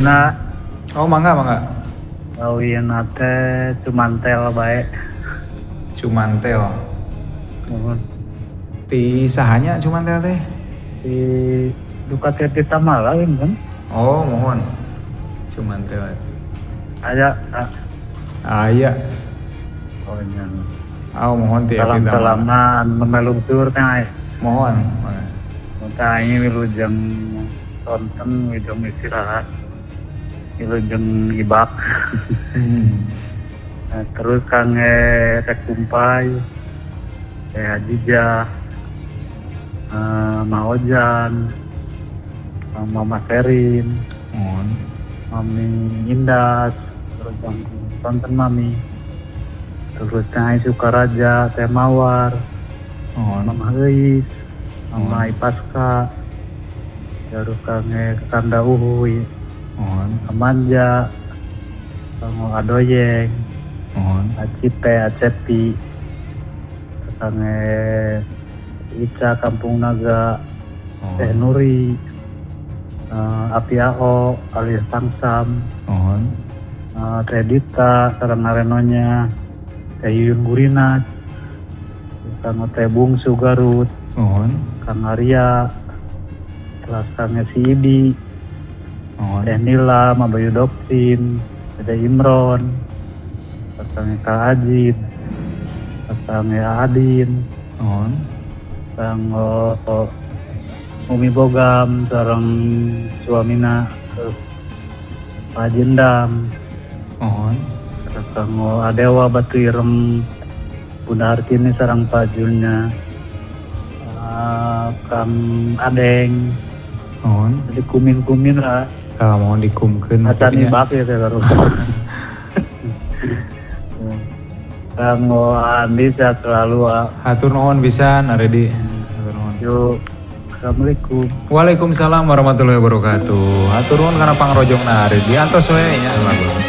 Nah, Oh, mangga. kawin teh cumantel bae. Cumantel. Nuhun. Ti sahanya cumantel teh? Di Ducati Tamalain kan? Oh, mohon. Cumantel. Aya Aya. oh nyan. Oh, mohon ti Salam Evita. salaman memelungkur teh. Mohon. Kita ini wilujeng tonton wilujeng istirahat. Wilujeng ibak. Nah, terus kange teh kumpai. Teh Hadijah. Maojan. Mama Serin. Mohon. Mami Indas. Terus tonton Mami. Terus Teh Sukaraja, Teh Mawar. Mohon. Mama Eis, Mama Ipaska, terus kange Kanda Uhuy, Mohon. Amanja, Kango Adoyeng, Mohon. Acite, Acepi, kange Ica Kampung Naga, Teh Mohon. Nuri, Api Ao, alias Tangsam, Mohon. Teh Dita, sareng arenonya, Teh Yuyun Gurinat, Kango Teh Bungsu Garut, Mohon. Kang Arya, terus Kang Sidi, Mohon. Teh Nila, Mabayu Doksin, Teh Imron, terus Kang Kak Ajin, terus Kang Adin, Mohon. Kang Umi Bogam, sareng suamina, terus Pak Jendam, Mohon. terus Kang Adewa Batu Ireng, Bunda Hartini sareng Pak Julnya, Kang Adeng, Mohon. jadi kumin lah. Kalau mohon dikumkeun Acan maksudnya. ibak ya teh baru. Kang Andi sehat selalu. Hatur nuhun pisan Aredi. Hatur nuhun. Yuk, assalamualaikum. Waalaikumsalam warahmatullahi wabarakatuh. Hatur nuhun kana pangrojongna Aredi. Antos we nya lagu.